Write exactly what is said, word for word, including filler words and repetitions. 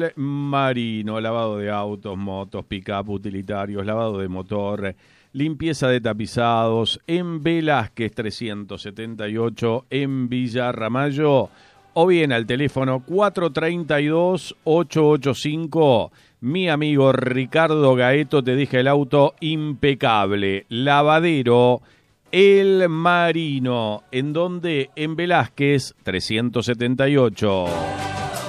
Marino, lavado de autos, motos, pick-up, utilitarios, lavado de motor, limpieza de tapizados, en Velázquez trescientos setenta y ocho, en Villa Ramallo, o bien al teléfono cuatro tres dos, ocho ocho cinco. Mi amigo Ricardo Gaeto te deja el auto impecable. Lavadero El Marino, ¿en donde? En Velázquez trescientos setenta y ocho.